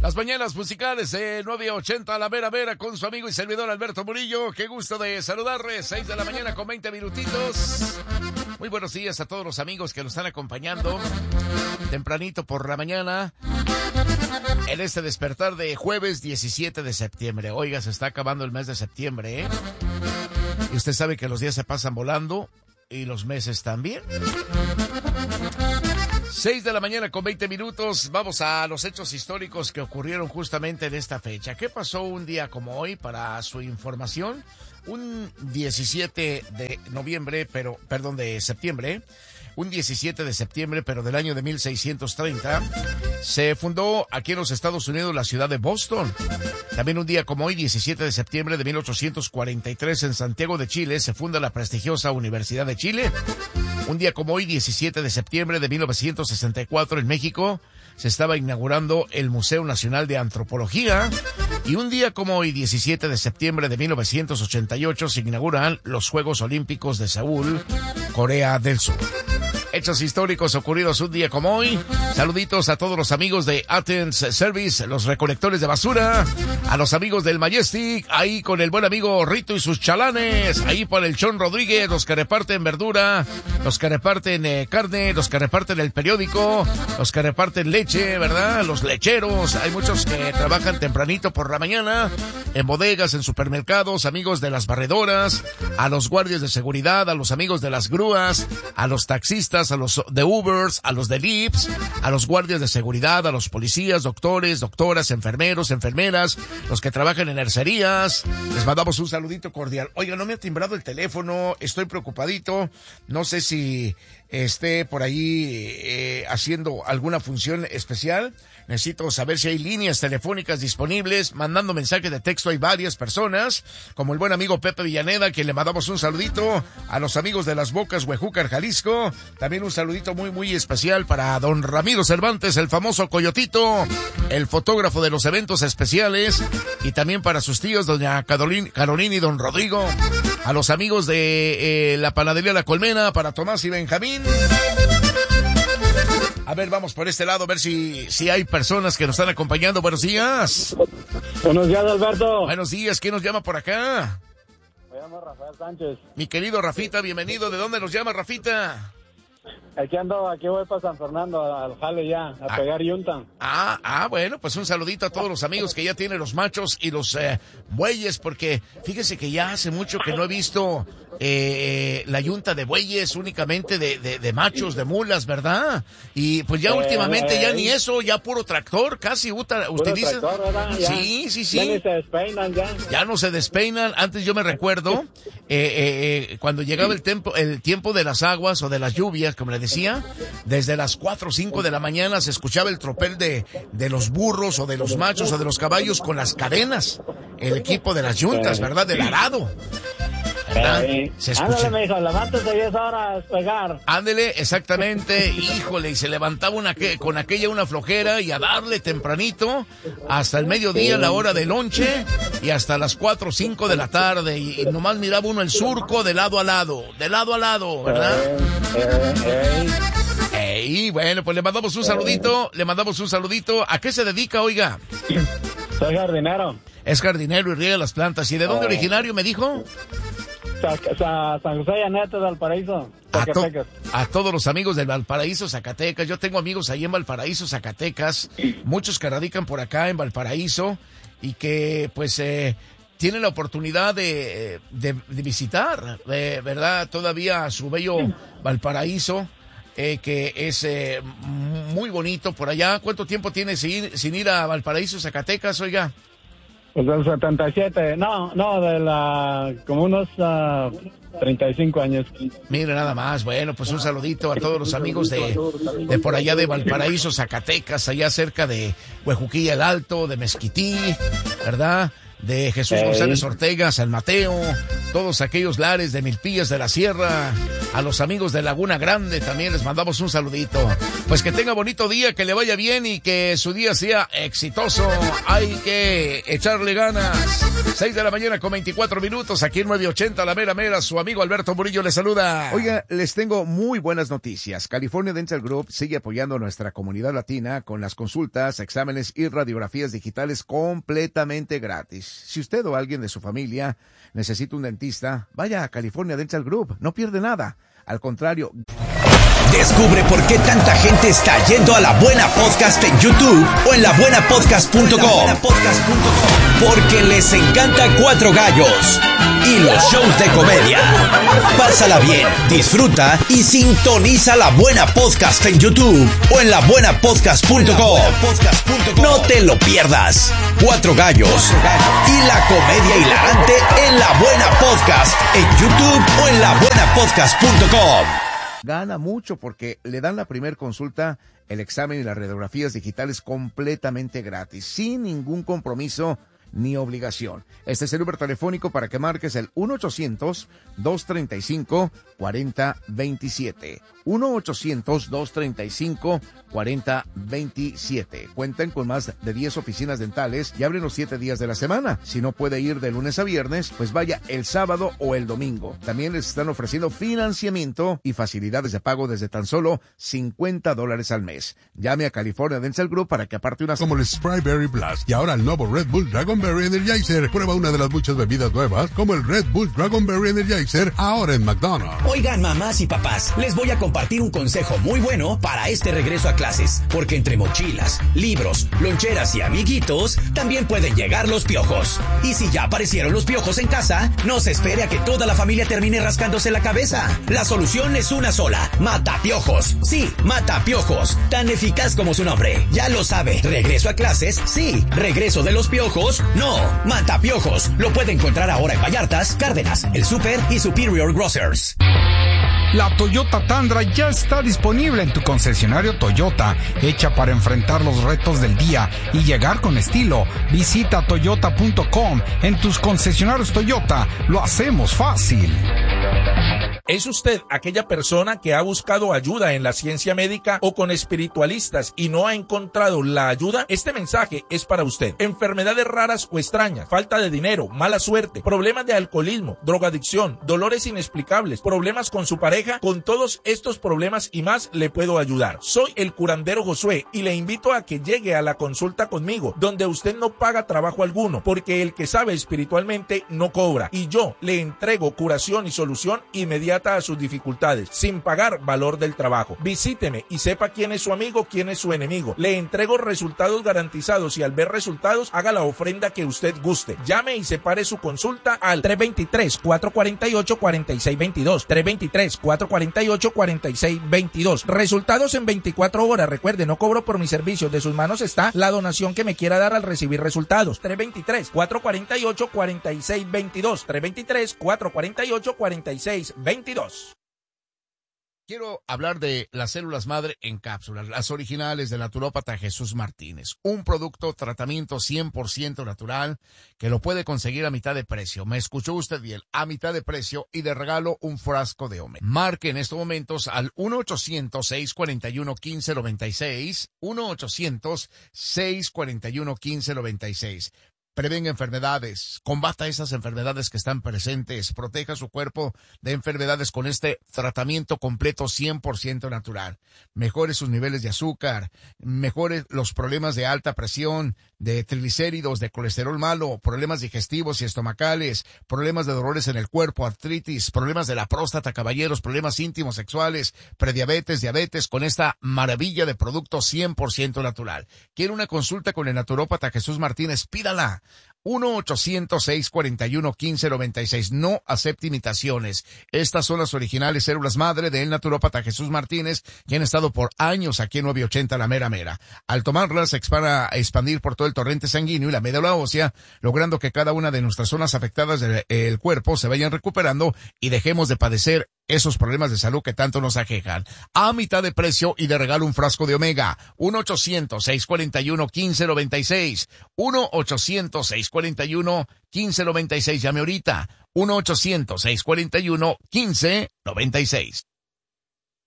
Las mañanas musicales de 9:80 a la vera vera con su amigo y servidor Alberto Murillo. Qué gusto de saludarles. 6 de la mañana con 20 minutitos. Muy buenos días a todos los amigos que nos están acompañando tempranito por la mañana en este despertar de jueves 17 de septiembre. Oiga, se está acabando el mes de septiembre, ¿eh? Y usted sabe que los días se pasan volando y los meses también. 6 de la mañana con 20 minutos, vamos a los hechos históricos que ocurrieron justamente en esta fecha. ¿Qué pasó un día como hoy para su información? Un 17 de septiembre, un 17 de septiembre, pero del año de 1630, se fundó aquí en los Estados Unidos la ciudad de Boston. También un día como hoy, 17 de septiembre de 1843, en Santiago de Chile, se funda la prestigiosa Universidad de Chile. Un día como hoy, 17 de septiembre de 1964, en México, se estaba inaugurando el Museo Nacional de Antropología. Y un día como hoy, 17 de septiembre de 1988, se inauguran los Juegos Olímpicos de Seúl, Corea del Sur. Hechos históricos ocurridos un día como hoy. Saluditos a todos los amigos de Athens Service, los recolectores de basura, a los amigos del Majestic, ahí con el buen amigo Rito y sus chalanes, ahí para el Chon Rodríguez, los que reparten verdura, los que reparten carne, los que reparten el periódico, los que reparten leche, ¿verdad? Los lecheros, hay muchos que trabajan tempranito por la mañana, en bodegas, en supermercados, amigos de las barredoras, a los guardias de seguridad, a los amigos de las grúas, a los taxistas, a los de Ubers, a los de Lyft, a los guardias de seguridad, a los policías, doctores, doctoras, enfermeros, enfermeras, los que trabajan en hercerías. Les mandamos un saludito cordial. Oiga, no me ha timbrado el teléfono, estoy preocupadito, no sé si esté por ahí haciendo alguna función especial. Necesito saber si hay líneas telefónicas disponibles. Mandando mensaje de texto hay varias personas, como el buen amigo Pepe Villaneda, que le mandamos un saludito. A los amigos de Las Bocas, Huejúcar, Jalisco. También un saludito muy, muy especial para don Ramiro Cervantes, el famoso Coyotito, el fotógrafo de los eventos especiales. Y también para sus tíos, doña Carolina y don Rodrigo. A los amigos de la panadería La Colmena, para Tomás y Benjamín. A ver, vamos por este lado, a ver si hay personas que nos están acompañando. Buenos días. Buenos días, Alberto. Buenos días, ¿quién nos llama por acá? Me llamo Rafael Sánchez. Mi querido Rafita, bienvenido. ¿De dónde nos llama, Rafita? Aquí voy para San Fernando, al jale ya, a pegar yunta. Bueno, pues un saludito a todos los amigos que ya tienen los machos y los bueyes, porque fíjese que ya hace mucho que no he visto la yunta de bueyes, únicamente de machos, de mulas, ¿verdad? Y pues ya últimamente ya ni eso, ya puro tractor, casi utiliza. Tractor, ¿verdad? Ya, sí. Ya ni se despeinan ya. Ya no se despeinan. Antes yo me recuerdo, cuando llegaba el tiempo de las aguas o de las lluvias, como le decía, desde las 4 o 5 de la mañana se escuchaba el tropel de los burros o de los machos o de los caballos con las cadenas, el equipo de las yuntas, ¿verdad? Del arado. Se escucha. Ándale, mijo, levántese 10 horas a despegar. Ándele, exactamente, híjole, y se levantaba con aquella una flojera y a darle tempranito hasta el mediodía, la hora de lonche, y hasta las 4 o 5 de la tarde, y nomás miraba uno el surco de lado a lado, ¿verdad? Bueno, pues le mandamos un saludito, ¿A qué se dedica, oiga? Soy jardinero. Es jardinero y riega las plantas. ¿Y de dónde originario me dijo? San José Llaneta de Valparaíso, Zacatecas. A todos los amigos del Valparaíso, Zacatecas. Yo tengo amigos ahí en Valparaíso, Zacatecas. Muchos que radican por acá en Valparaíso y que pues tienen la oportunidad de visitar, ¿verdad? Todavía su bello Valparaíso, que es muy bonito por allá. ¿Cuánto tiempo tiene sin ir a Valparaíso, Zacatecas, oiga? Pues del 77, como unos 35 años. Mire nada más, bueno, pues un saludito a todos los amigos de por allá de Valparaíso, Zacatecas, allá cerca de Huejuquilla el Alto, de Mezquití, ¿verdad? de Jesús González Ortega, San Mateo, todos aquellos lares de Milpillas de la Sierra, a los amigos de Laguna Grande también les mandamos un saludito. Pues que tenga bonito día, que le vaya bien y que su día sea exitoso. Hay que echarle ganas. 6 de la mañana con 24 minutos, aquí en 980, la mera mera, su amigo Alberto Murillo les saluda. Oiga, les tengo muy buenas noticias. California Dental Group sigue apoyando a nuestra comunidad latina con las consultas, exámenes y radiografías digitales completamente gratis. Si usted o alguien de su familia necesita un dentista, vaya a California Dental Group, no pierde nada. Al contrario. Descubre por qué tanta gente está yendo a La Buena Podcast en YouTube o en labuenapodcast.com. Porque les encanta Cuatro Gallos y los shows de comedia. Pásala bien, disfruta y sintoniza La Buena Podcast en YouTube o en labuenapodcast.com. No te lo pierdas. Cuatro Gallos y la comedia hilarante en La Buena Podcast en YouTube o en labuenapodcast.com. Gana mucho porque le dan la primer consulta, el examen y las radiografías digitales completamente gratis, sin ningún compromiso ni obligación. Este es el número telefónico para que marques el 1-800-235-4027. 1-800-235-4027. Cuentan con más de 10 oficinas dentales y abren los 7 días de la semana. Si no puede ir de lunes a viernes, pues vaya el sábado o el domingo. También les están ofreciendo financiamiento y facilidades de pago desde tan solo $50 al mes. Llame a California Dental Group para que aparte unas... Como el Strawberry Blast y ahora el nuevo Red Bull Dragonberry Energizer. Prueba una de las muchas bebidas nuevas como el Red Bull Dragonberry Energizer ahora en McDonald's. Oigan, mamás y papás, les voy a compartir un consejo muy bueno para este regreso a clases, porque entre mochilas, libros, loncheras y amiguitos también pueden llegar los piojos. Y si ya aparecieron los piojos en casa, no se espere a que toda la familia termine rascándose la cabeza. La solución es una sola: Mata Piojos. Sí, Mata Piojos, tan eficaz como su nombre. Ya lo sabe, regreso a clases, sí. Regreso de los piojos, no. Mata Piojos, lo puede encontrar ahora en Vallartas, Cárdenas, El Super y Superior Grocers. La Toyota Tundra ya está disponible en tu concesionario Toyota, hecha para enfrentar los retos del día y llegar con estilo. Visita toyota.com. En tus concesionarios Toyota lo hacemos fácil. ¿Es usted aquella persona que ha buscado ayuda en la ciencia médica o con espiritualistas y no ha encontrado la ayuda? Este mensaje es para usted. Enfermedades raras o extrañas, falta de dinero, mala suerte, problemas de alcoholismo, drogadicción, dolores inexplicables, problemas con su pareja. Con todos estos problemas y más le puedo ayudar. Soy el curandero Josué y le invito a que llegue a la consulta conmigo, donde usted no paga trabajo alguno, porque el que sabe espiritualmente no cobra, y yo le entrego curación y solución inmediata a sus dificultades, sin pagar valor del trabajo. Visíteme y sepa quién es su amigo, quién es su enemigo. Le entrego resultados garantizados y al ver resultados, haga la ofrenda que usted guste. Llame y separe su consulta al 323-448-4622. 323-448-4622. Resultados en 24 horas. Recuerde, no cobro por mis servicios. De sus manos está la donación que me quiera dar al recibir resultados. 323-448-4622. 323-448-4622. Quiero hablar de las células madre en cápsulas, las originales del naturópata Jesús Martínez. Un producto, tratamiento 100% natural que lo puede conseguir a mitad de precio. Me escuchó usted bien, a mitad de precio y de regalo un frasco de Omega. Marque en estos momentos al 1-800-641-1596, 1-800-641-1596. Prevenga enfermedades, combata esas enfermedades que están presentes, proteja su cuerpo de enfermedades con este tratamiento completo 100% natural. Mejore sus niveles de azúcar, mejore los problemas de alta presión, de triglicéridos, de colesterol malo, problemas digestivos y estomacales, problemas de dolores en el cuerpo, artritis, problemas de la próstata, caballeros, problemas íntimos sexuales, prediabetes, diabetes, con esta maravilla de producto 100% natural. ¿Quiere una consulta con el naturópata Jesús Martínez? Pídala. 1-800-641-1596. No acepte imitaciones. Estas son las originales células madre del naturópata Jesús Martínez, que han estado por años aquí en 980 La Mera Mera. Al tomarlas, se van a expandir por todo el torrente sanguíneo y la médula ósea, logrando que cada una de nuestras zonas afectadas del cuerpo se vayan recuperando y dejemos de padecer esos problemas de salud que tanto nos aquejan. A mitad de precio y de regalo un frasco de Omega. 1-800-641-1596. 1-800-641-1596. Llame ahorita. 1-800-641-1596.